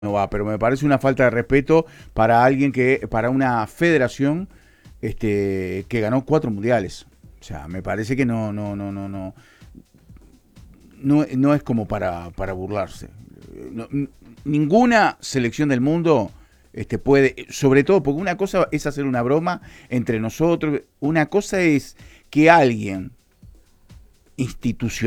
no va, pero me parece una falta de respeto para alguien para una federación que ganó 4 mundiales. O sea, me parece que no es como para burlarse. No, ninguna selección del mundo puede, sobre todo porque una cosa es hacer una broma entre nosotros, una cosa es que alguien institucional